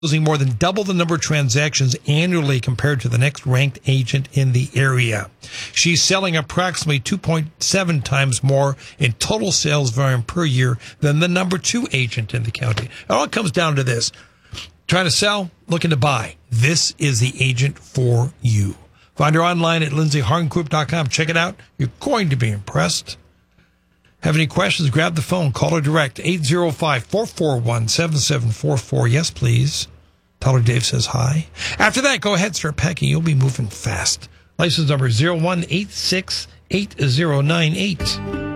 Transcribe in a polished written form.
closing more than double the number of transactions annually compared to the next ranked agent in the area. She's selling approximately 2.7 times more in total sales volume per year than the number 2 agent in the county. It all comes down to this. Trying to sell, looking to buy. This is the agent for you. Find her online at lindsayharnquip.com. Check it out. You're going to be impressed. Have any questions? Grab the phone. Call her direct. 805-441-7744. Yes, please. Tell her Dave says hi. After that, go ahead, start packing. You'll be moving fast. License number 01868098.